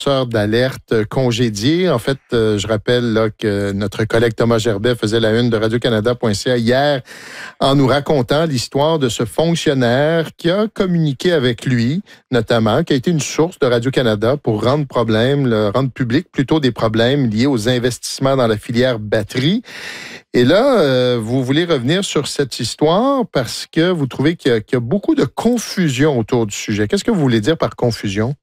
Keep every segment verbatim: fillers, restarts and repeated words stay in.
lanceur d'alerte congédié. En fait, euh, je rappelle là, que notre collègue Thomas Gerbet faisait la une de radio canada point c a hier en nous racontant l'histoire de ce fonctionnaire qui a communiqué avec lui, notamment, qui a été une source de Radio-Canada pour rendre problème, le, rendre public plutôt des problèmes liés aux investissements dans la filière batterie. Et là, euh, vous voulez revenir sur cette histoire parce que vous trouvez qu'il y a, qu'il y a beaucoup de confusion autour du sujet. Qu'est-ce que vous voulez dire par confusion?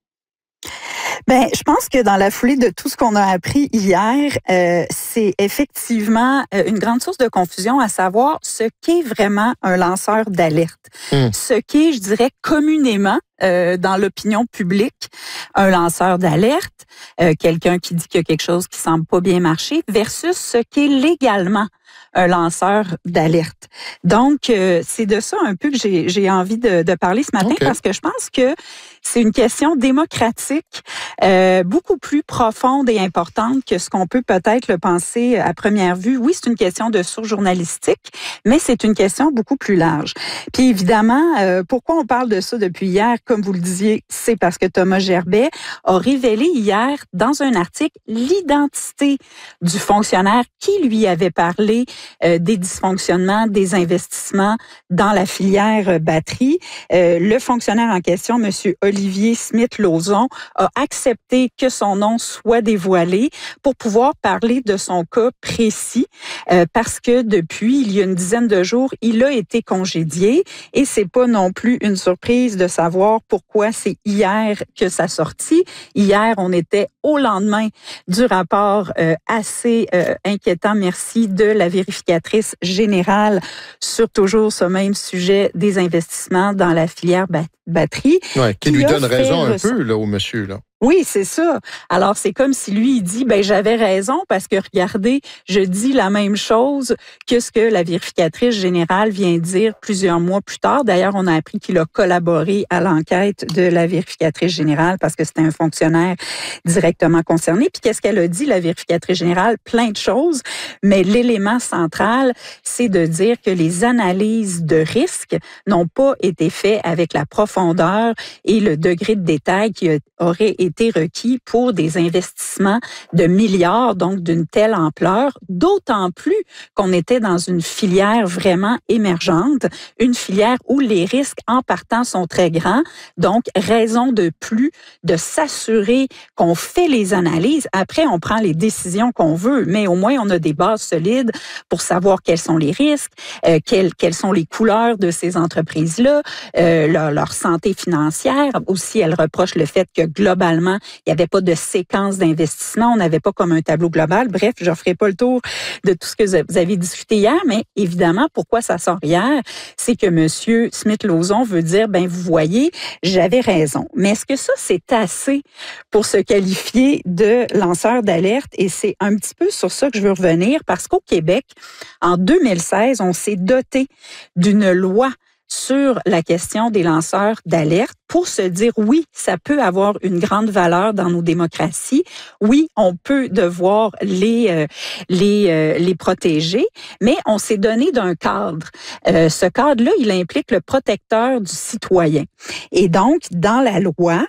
Ben, je pense que dans la foulée de tout ce qu'on a appris hier, euh, c'est effectivement une grande source de confusion à savoir ce qu'est vraiment un lanceur d'alerte. Mmh. Ce qu'est, je dirais, communément euh, dans l'opinion publique, un lanceur d'alerte, euh, quelqu'un qui dit qu'il y a quelque chose qui semble pas bien marcher, versus ce qu'est légalement un lanceur d'alerte. Donc, euh, c'est de ça un peu que j'ai, j'ai envie de, de parler ce matin, okay. Parce que je pense que c'est une question démocratique euh, beaucoup plus profonde et importante que ce qu'on peut peut-être le penser à première vue. Oui, c'est une question de source journalistique, mais c'est une question beaucoup plus large. Puis évidemment, euh, pourquoi on parle de ça depuis hier, comme vous le disiez, c'est parce que Thomas Gerbet a révélé hier dans un article l'identité du fonctionnaire qui lui avait parlé euh, des dysfonctionnements, des investissements dans la filière batterie. Euh, le fonctionnaire en question, Monsieur Olivier Smith-Lauzon, a accepté que son nom soit dévoilé pour pouvoir parler de son cas précis, euh, parce que depuis, il y a une dizaine de jours, il a été congédié et c'est pas non plus une surprise de savoir pourquoi c'est hier que ça sortit. Hier, on était au lendemain du rapport euh, assez euh, inquiétant, merci, de la vérificatrice générale sur toujours ce même sujet des investissements dans la filière bat- batterie. Ouais, qui, qui lui donne raison un peu là, au monsieur, là. Oui, c'est ça. Alors, c'est comme si lui, il dit, ben j'avais raison parce que, regardez, je dis la même chose que ce que la vérificatrice générale vient dire plusieurs mois plus tard. D'ailleurs, on a appris qu'il a collaboré à l'enquête de la vérificatrice générale parce que c'était un fonctionnaire directement concerné. Puis, qu'est-ce qu'elle a dit, la vérificatrice générale? Plein de choses, mais l'élément central, c'est de dire que les analyses de risque n'ont pas été faites avec la profondeur et le degré de détail qui aurait été été requis pour des investissements de milliards, donc d'une telle ampleur, d'autant plus qu'on était dans une filière vraiment émergente, une filière où les risques en partant sont très grands, donc raison de plus de s'assurer qu'on fait les analyses. Après, on prend les décisions qu'on veut, mais au moins on a des bases solides pour savoir quels sont les risques, euh, quelles, quelles sont les couleurs de ces entreprises-là, euh, leur, leur santé financière. Aussi, elle reproche le fait que globalement, il n'y avait pas de séquence d'investissement, on n'avait pas comme un tableau global. Bref, je ne ferai pas le tour de tout ce que vous avez discuté hier, mais évidemment, pourquoi ça sort hier, c'est que M. Smith-Lauzon veut dire, ben vous voyez, j'avais raison. Mais est-ce que ça, c'est assez pour se qualifier de lanceur d'alerte? Et c'est un petit peu sur ça que je veux revenir, parce qu'au Québec, en deux mille seize, on s'est doté d'une loi sur la question des lanceurs d'alerte pour se dire, oui, ça peut avoir une grande valeur dans nos démocraties. Oui, on peut devoir les euh, les euh, les protéger, mais on s'est donné d'un cadre. Euh, ce cadre-là, il implique le protecteur du citoyen. Et donc, dans la loi,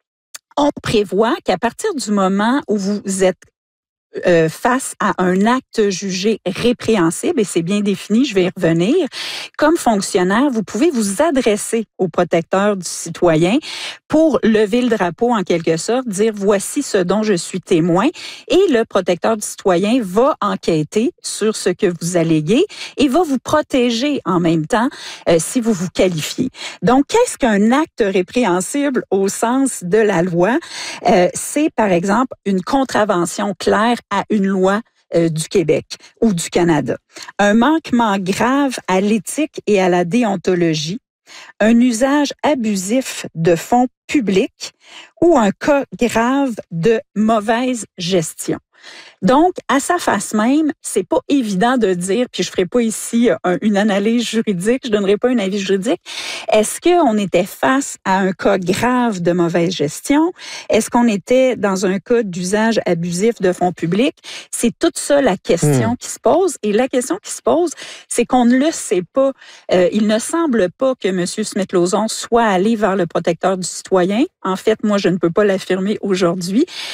on prévoit qu'à partir du moment où vous êtes Euh, face à un acte jugé répréhensible, et c'est bien défini, je vais y revenir, comme fonctionnaire, vous pouvez vous adresser au protecteur du citoyen pour lever le drapeau en quelque sorte, dire voici ce dont je suis témoin, et le protecteur du citoyen va enquêter sur ce que vous alléguez et va vous protéger en même temps euh, si vous vous qualifiez. Donc, qu'est-ce qu'un acte répréhensible au sens de la loi? Euh, c'est par exemple une contravention claire à une loi euh, du Québec ou du Canada. Un manquement grave à l'éthique et à la déontologie, un usage abusif de fonds publics ou un cas grave de mauvaise gestion. Donc, à sa face même, c'est pas évident de dire, puis je ferai pas ici un, une analyse juridique, je donnerai pas un avis juridique. Est-ce qu'on était face à un cas grave de mauvaise gestion? Est-ce qu'on était dans un cas d'usage abusif de fonds publics? C'est toute ça la question mmh. qui se pose. Et la question qui se pose, c'est qu'on ne le sait pas. Euh, il ne semble pas que M. Smith-Lauzon soit allé vers le protecteur du citoyen. En fait, moi, je ne peux pas l'affirmer aujourd'hui.